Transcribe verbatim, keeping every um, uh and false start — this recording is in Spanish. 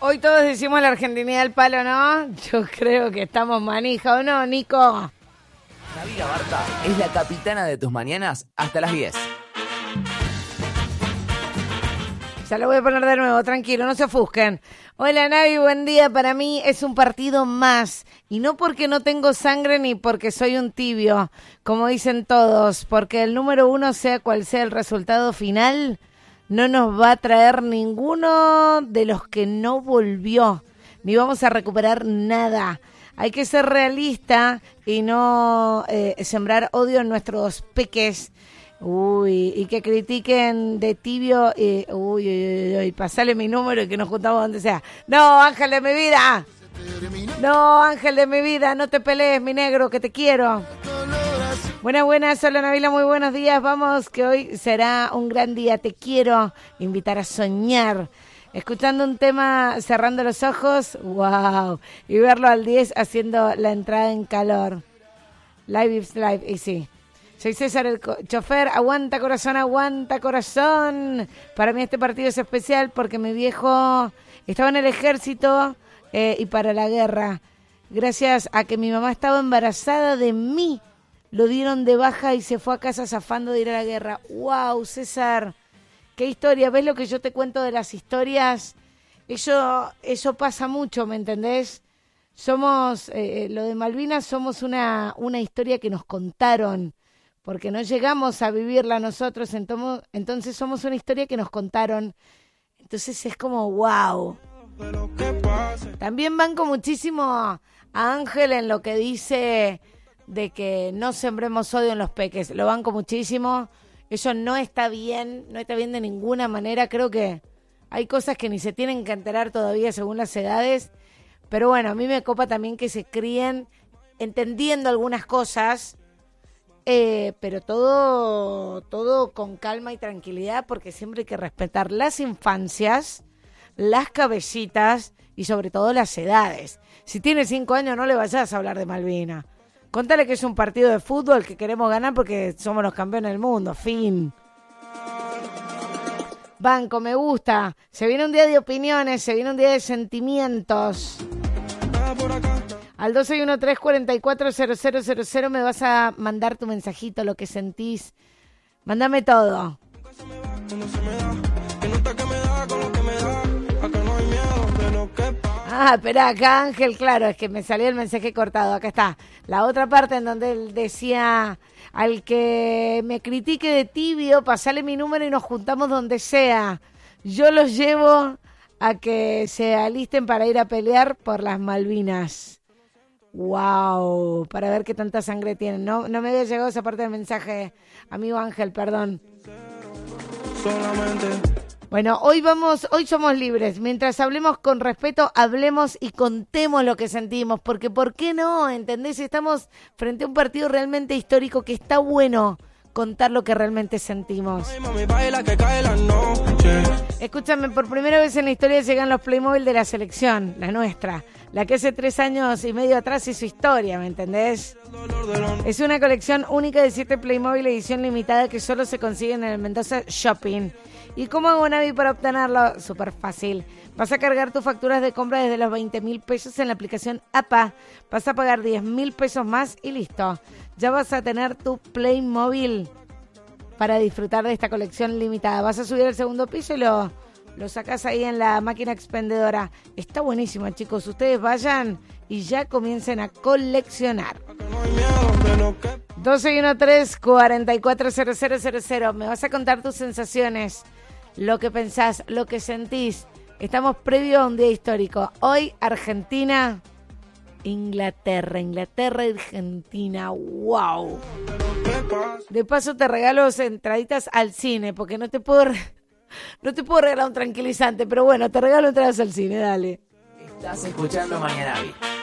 Hoy todos decimos la argentinidad al palo, ¿no? Yo creo que estamos manija, ¿o no, Nico? Navi Barta es la capitana de tus mañanas hasta las diez. Ya lo voy a poner de nuevo, tranquilo, no se ofusquen. Hola Navi, buen día. Para mí es un partido más. Y no porque no tengo sangre ni porque soy un tibio, como dicen todos. Porque el número uno, sea cual sea el resultado final, no nos va a traer ninguno de los que no volvió. Ni vamos a recuperar nada. Hay que ser realista y no eh, sembrar odio en nuestros peques. Uy, y que critiquen de tibio, y, uy, uy, uy, pasale mi número y que nos juntamos donde sea. No, Ángel de mi vida, no, Ángel de mi vida, no te pelees, mi negro, que te quiero. Buenas, buenas, hola Nabila, muy buenos días, vamos, que hoy será un gran día, te quiero invitar a soñar. Escuchando un tema, cerrando los ojos, wow, y verlo al diez haciendo la entrada en calor. Live is live, y sí. Soy César, el co- chofer. Aguanta, corazón, aguanta, corazón. Para mí este partido es especial porque mi viejo estaba en el ejército eh, y para la guerra. Gracias a que mi mamá estaba embarazada de mí, lo dieron de baja y se fue a casa zafando de ir a la guerra. ¡Wow, César! ¡Qué historia! ¿Ves lo que yo te cuento de las historias? Eso, eso pasa mucho, ¿me entendés? Somos, eh, lo de Malvinas somos una, una historia que nos contaron. Porque no llegamos a vivirla nosotros, entonces somos una historia que nos contaron. Entonces es como, wow. También banco muchísimo a Ángel en lo que dice de que no sembremos odio en los peques. Lo banco muchísimo. Eso no está bien, no está bien de ninguna manera. Creo que hay cosas que ni se tienen que enterar todavía según las edades. Pero bueno, a mí me copa también que se críen entendiendo algunas cosas. Eh, pero todo, todo con calma y tranquilidad, porque siempre hay que respetar las infancias, las cabecitas y sobre todo las edades. Si tiene cinco años no le vayas a hablar de Malvinas. Contale que es un partido de fútbol que queremos ganar porque somos los campeones del mundo. Fin. Banco, me gusta. Se viene un día de opiniones, se viene un día de sentimientos. Al dos seis uno tres, cuatro cuatro cero cero cero cero me vas a mandar tu mensajito, lo que sentís. Mándame todo. Ah, espera, acá Ángel, claro, es que me salió el mensaje cortado. Acá está. La otra parte en donde él decía, al que me critique de tibio, pasale mi número y nos juntamos donde sea. Yo los llevo a que se alisten para ir a pelear por las Malvinas. Wow, para ver qué tanta sangre tienen. No, no me había llegado esa parte del mensaje, amigo Ángel, perdón. Solamente. Bueno, hoy vamos, hoy somos libres. Mientras hablemos con respeto, hablemos y contemos lo que sentimos. Porque, ¿por qué no? ¿Entendés? Estamos frente a un partido realmente histórico que está bueno contar lo que realmente sentimos. Escúchame, por primera vez en la historia llegan los Playmobil de la selección, la nuestra, la que hace tres años y medio atrás hizo historia, ¿me entendés? Es una colección única de siete Playmobil edición limitada que solo se consiguen en el Mendoza Shopping. ¿Y cómo hago, Navi, para obtenerlo? Súper fácil. Vas a cargar tus facturas de compra desde los veinte mil pesos en la aplicación A P A. Vas a pagar diez mil pesos más y listo. Ya vas a tener tu Playmobil para disfrutar de esta colección limitada. Vas a subir al segundo piso y lo, lo sacás ahí en la máquina expendedora. Está buenísimo, chicos. Ustedes vayan y ya comiencen a coleccionar. dos seis uno tres, cuatro cuatro cero cero cero cero. Me vas a contar tus sensaciones, lo que pensás, lo que sentís. Estamos previo a un día histórico. Hoy, Argentina, Inglaterra. Inglaterra, Argentina. ¡Wow! De paso te regalo entraditas al cine, porque no te puedo, re- no te puedo regalar un tranquilizante, pero bueno, te regalo entradas al cine, dale. Estás escuchando Mañanavi.